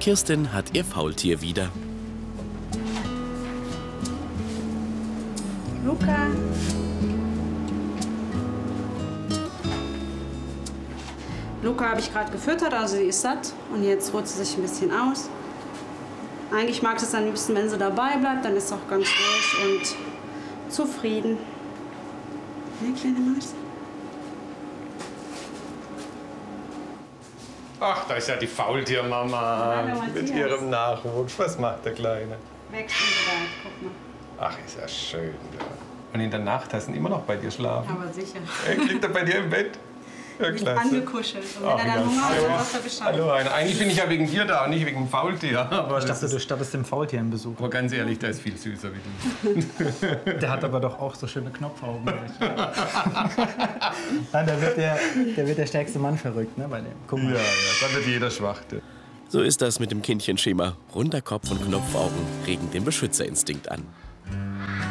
Kirsten hat ihr Faultier wieder. Luca. Luca habe ich gerade gefüttert, also sie ist satt. Und jetzt ruht sie sich ein bisschen aus. Eigentlich mag sie es am liebsten, wenn sie dabei bleibt, dann ist sie auch ganz ruhig und zufrieden. Ne, kleine Maus? Ach, da ist ja die Faultiermama mit ihrem Nachwuchs. Was macht der Kleine? Wächst und gedeiht, guck mal. Ach, ist ja schön. Ja. Und in der Nacht hast du ihn immer noch bei dir schlafen? Aber sicher. Liegt er bei dir im Bett? Ja, klasse. Angekuschelt. Und wenn er dann Hunger hat, dann sagt er Bescheid. Hallo, Heiner. Eigentlich bin ich ja wegen dir da und nicht wegen dem Faultier. Aber Ich dachte, du stattest dem Faultier einen Besuch. aber ganz ehrlich, der ist viel süßer wie du. Der hat aber doch auch so schöne Knopfaugen. Nein, da wird der stärkste Mann verrückt, ne, bei dem. Guck mal. Ja, dann wird jeder schwach. So ist das mit dem Kindchenschema. Runder Kopf und Knopfaugen regen den Beschützerinstinkt an.